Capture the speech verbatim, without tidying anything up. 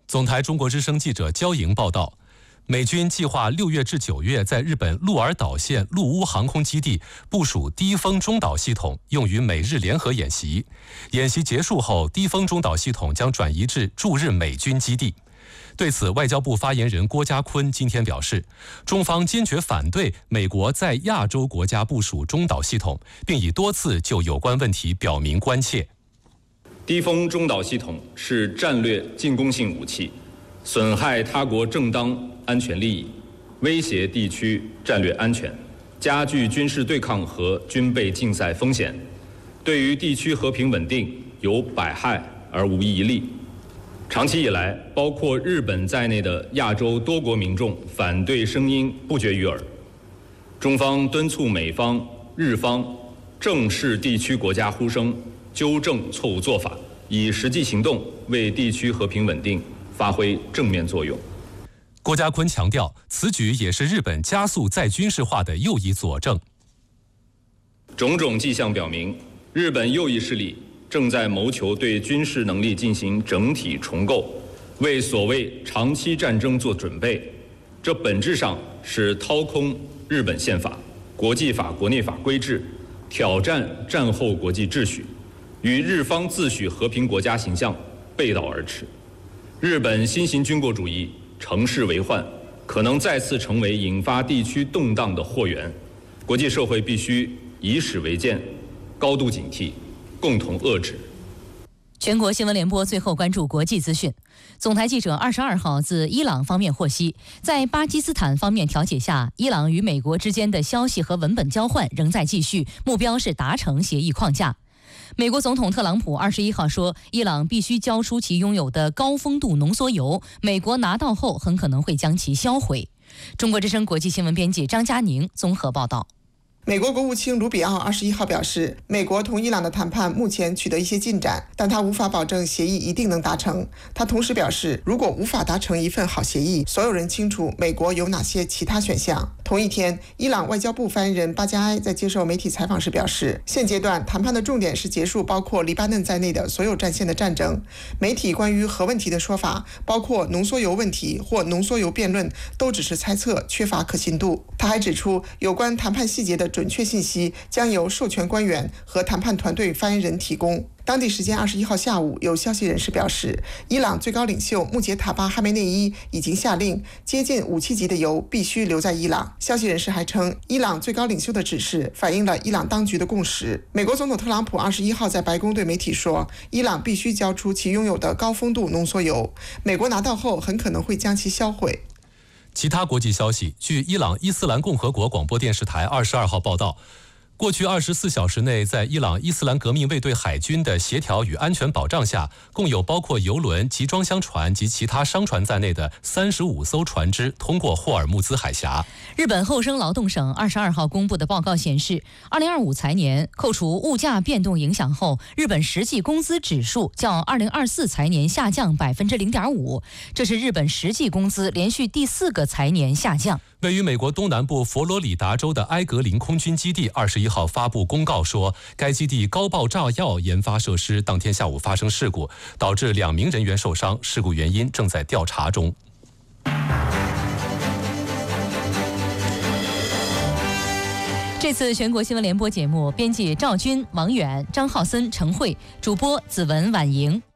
总台中国之声记者焦莹报道，美军计划六月至九月在日本鹿儿岛县陆屋航空基地部署低风中导系统，用于美日联合演习。演习结束后，低风中导系统将转移至驻日美军基地。对此，外交部发言人郭家坤今天表示，中方坚决反对美国在亚洲国家部署中导系统，并已多次就有关问题表明关切。 低风中导系统是战略进攻性武器，损害他国正当安全利益，威胁地区战略安全，加剧军事对抗和军备竞赛风险，对于地区和平稳定有百害而无一利。长期以来，包括日本在内的亚洲多国民众反对声音不绝于耳。中方敦促美方、日方正视地区国家呼声，纠正错误做法，以实际行动为地区和平稳定发挥正面作用。 郭家坤强调，此举也是日本加速再军事化的又一佐证。 种种迹象表明，日本右翼势力正在谋求对军事能力进行整体重构，为所谓长期战争做准备。这本质上是掏空日本宪法、国际法、国内法规制，挑战战后国际秩序，与日方自诩和平国家形象背道而驰。日本新型军国主义乘势为患，可能再次成为引发地区动荡的祸源。国际社会必须以史为鉴，高度警惕，共同遏制。 全国新闻联播最后关注国际资讯。总台记者二十二号自伊朗方面获悉，在巴基斯坦方面调解下，伊朗与美国之间的消息和文本交换仍在继续，目标是达成协议框架。美国总统特朗普二十一号说，伊朗必须交出其拥有的高丰度浓缩铀，美国拿到后很可能会将其销毁。中国之声国际新闻编辑张佳宁综合报道。 美国国务卿卢比奥二十一号表示，美国同伊朗的谈判目前取得一些进展，但他无法保证协议一定能达成。他同时表示，如果无法达成一份好协议，所有人清楚美国有哪些其他选项。同一天，伊朗外交部发言人巴加埃在接受媒体采访时表示，现阶段谈判的重点是结束包括黎巴嫩在内的所有战线的战争。媒体关于核问题的说法，包括浓缩铀问题或浓缩铀辩论，都只是猜测，缺乏可信度。他还指出，有关谈判细节的准确信息将由授权官员和谈判团队发言人提供。当地时间二十一号下午，有消息人士表示，伊朗最高领袖穆杰塔巴哈梅内伊已经下令，接近武器级的铀必须留在伊朗。消息人士还称，伊朗最高领袖的指示反映了伊朗当局的共识。美国总统特朗普二十一号在白宫对媒体说，伊朗必须交出其拥有的高丰度浓缩铀，美国拿到后很可能会将其销毁。 其他国际消息，据伊朗伊斯兰共和国广播电视台二十二号报道，过去二十四小时内，在伊朗伊斯兰革命卫队海军的协调与安全保障下，共有包括油轮、集装箱船及其他商船在内的三十五艘船只通过霍尔木兹海峡。 日本厚生劳动省二十二号公布的报告显示，二零二五财年扣除物价变动影响后，日本实际工资指数较二零二四财年下降百分之零点五，这是日本实际工资连续第四个财年下降。 位于美国东南部佛罗里达州的埃格林空军基地二十一号发布公告说，该基地高爆炸药研发设施当天下午发生事故，导致两名人员受伤，事故原因正在调查中。 这次全国新闻联播节目，编辑赵军、王远、张浩森、陈慧，主播子文、婉莹。